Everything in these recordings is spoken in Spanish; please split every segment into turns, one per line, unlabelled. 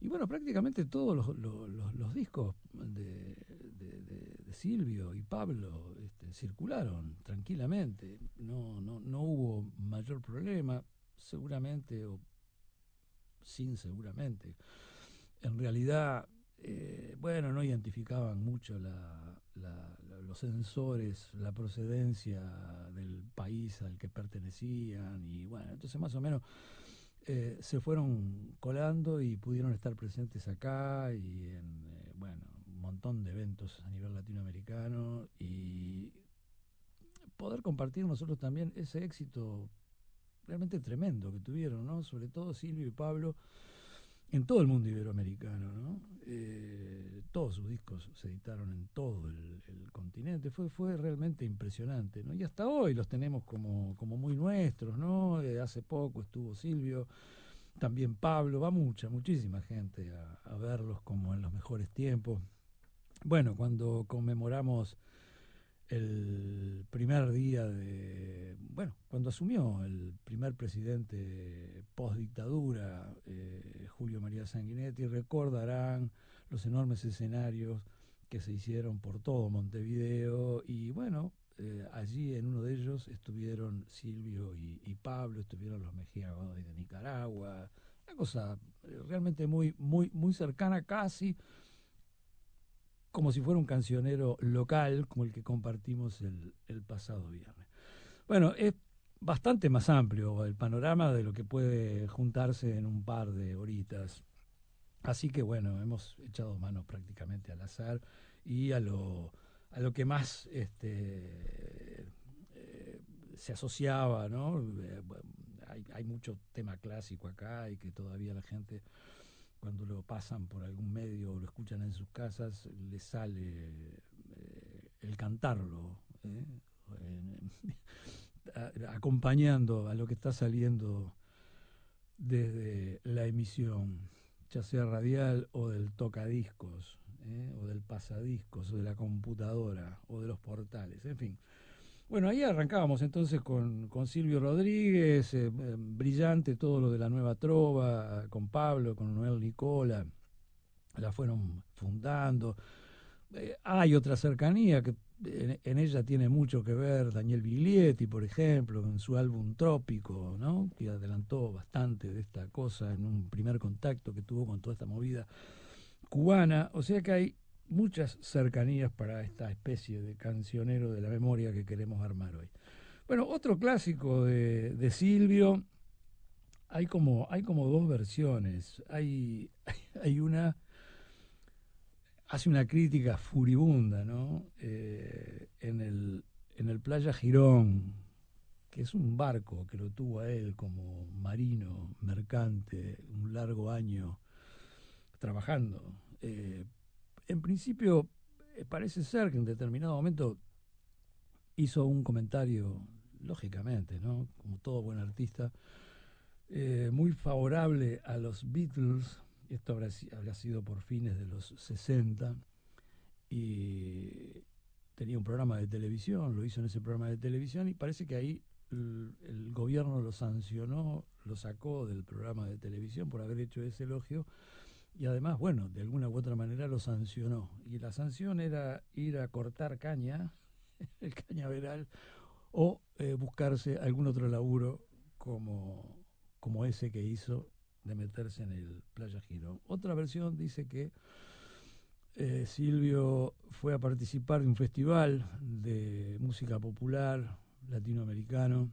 Y bueno, prácticamente todos los discos de Silvio y Pablo circularon tranquilamente. No hubo mayor problema, seguramente, o sin seguramente. En realidad, bueno, no identificaban mucho los sensores, la procedencia del país al que pertenecían, y bueno, entonces más o menos se fueron colando y pudieron estar presentes acá y en, bueno, un montón de eventos a nivel latinoamericano y poder compartir nosotros también ese éxito realmente tremendo que tuvieron, ¿no? Sobre todo Silvio y Pablo en todo el mundo iberoamericano, ¿no? Todos sus discos se editaron en todo el continente, fue realmente impresionante, ¿no? Y hasta hoy los tenemos como muy nuestros, ¿no? Hace poco estuvo Silvio, también Pablo, va muchísima gente a verlos como en los mejores tiempos. Bueno, cuando conmemoramos el primer día bueno, cuando asumió el primer presidente post dictadura, Julio María Sanguinetti, recordarán los enormes escenarios que se hicieron por todo Montevideo y bueno, allí en uno de ellos estuvieron Silvio y Pablo, estuvieron los Mejía Godoy de Nicaragua, una cosa realmente muy cercana, casi como si fuera un cancionero local, como el que compartimos el pasado viernes. Bueno, es bastante más amplio el panorama de lo que puede juntarse en un par de horitas. Así que bueno, hemos echado mano prácticamente al azar y a lo que más se asociaba, ¿no? Hay mucho tema clásico acá y que todavía la gente cuando lo pasan por algún medio o lo escuchan en sus casas, les sale el cantarlo, acompañando a lo que está saliendo desde la emisión, ya sea radial o del tocadiscos, o del pasadiscos, o de la computadora, o de los portales, en fin. Bueno, ahí arrancábamos entonces con Silvio Rodríguez, brillante todo lo de la nueva trova, con Pablo, con Noel Nicola, la fueron fundando. Hay otra cercanía que en ella tiene mucho que ver Daniel Biglietti, por ejemplo, en su álbum Trópico, ¿no? Que adelantó bastante de esta cosa en un primer contacto que tuvo con toda esta movida cubana. O sea que hay muchas cercanías para esta especie de cancionero de la memoria que queremos armar hoy. Bueno, otro clásico de Silvio, hay como dos versiones. Hay una, hace una crítica furibunda, ¿no? En el Playa Girón, que es un barco que lo tuvo a él como marino, mercante, un largo año trabajando. En principio, parece ser que en determinado momento hizo un comentario, lógicamente, ¿no? Como todo buen artista, muy favorable a los Beatles. Esto habrá sido por fines de los 60 y tenía un programa de televisión, lo hizo en ese programa de televisión y parece que ahí el gobierno lo sancionó, lo sacó del programa de televisión por haber hecho ese elogio y además, bueno, de alguna u otra manera lo sancionó. Y la sanción era ir a cortar caña, el cañaveral, o buscarse algún otro laburo como ese que hizo de meterse en el Playa Girón. Otra versión dice que Silvio fue a participar de un festival de música popular latinoamericano,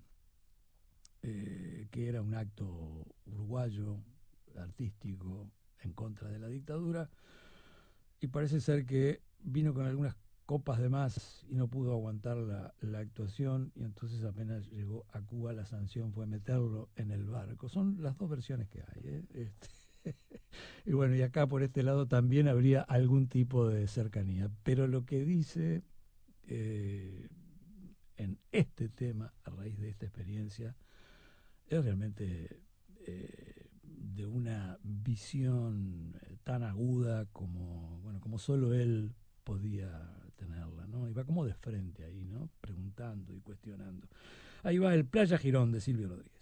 que era un acto uruguayo, artístico, en contra de la dictadura, y parece ser que vino con algunas copas de más y no pudo aguantar la actuación y entonces apenas llegó a Cuba la sanción fue meterlo en el barco. Son las dos versiones que hay, ¿eh? Y bueno, y acá por este lado también habría algún tipo de cercanía, pero lo que dice eh, en este tema, a raíz de esta experiencia, es realmente de una visión tan aguda como, bueno, como solo él podía tenerla, ¿no? Y va como de frente ahí, ¿no? Preguntando y cuestionando. Ahí va el Playa Girón de Silvio Rodríguez.